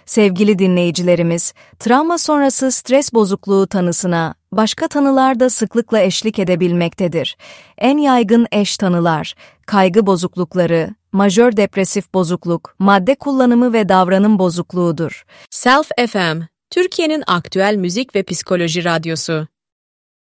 Sevgili dinleyicilerimiz, travma sonrası stres bozukluğu tanısına başka tanılar da sıklıkla eşlik edebilmektedir. En yaygın eş tanılar, kaygı bozuklukları, majör depresif bozukluk, madde kullanımı ve davranım bozukluğudur. Self FM, Türkiye'nin aktüel müzik ve psikoloji radyosu.